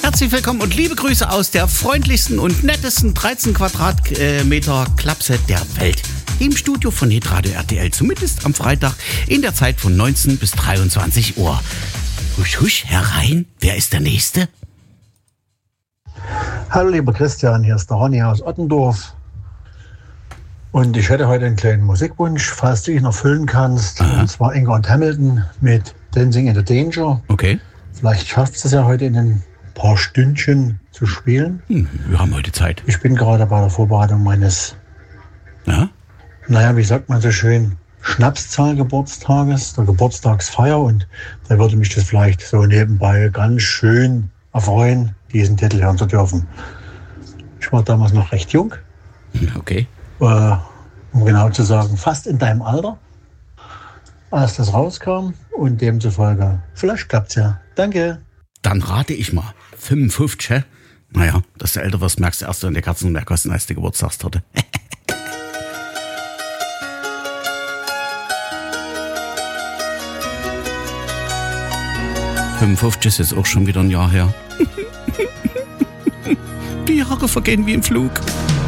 Herzlich willkommen und liebe Grüße aus der freundlichsten und nettesten 13 Quadratmeter Klapse der Welt. Im Studio von Hitradio RTL, zumindest am Freitag in der Zeit von 19 bis 23 Uhr. Husch, husch, herein. Wer ist der Nächste? Hallo lieber Christian, hier ist der Ronny aus Ottendorf. Und ich hätte heute einen kleinen Musikwunsch, falls du ihn erfüllen kannst. Aha. Und zwar Inga und Hamilton mit Dancing in the Danger. Okay. Vielleicht schaffst du es ja heute in ein paar Stündchen zu spielen. Wir haben heute Zeit. Ich bin gerade bei der Vorbereitung meines, Ja? wie sagt man so schön, Schnapszahlgeburtstages, der Geburtstagsfeier. Und da würde mich das vielleicht so nebenbei ganz schön erfreuen, diesen Titel hören zu dürfen. Ich war damals noch recht jung. Okay. Um genau zu sagen, fast in deinem Alter, als das rauskam. Und demzufolge, vielleicht klappt's ja. Danke. Dann rate ich mal. 55, hä? Naja, dass du älter wirst, merkst du erst, wenn die Katzen mehr kosten als die Geburtstagstorte. 55 ist jetzt auch schon wieder ein Jahr her. Die Jahre vergehen wie im Flug.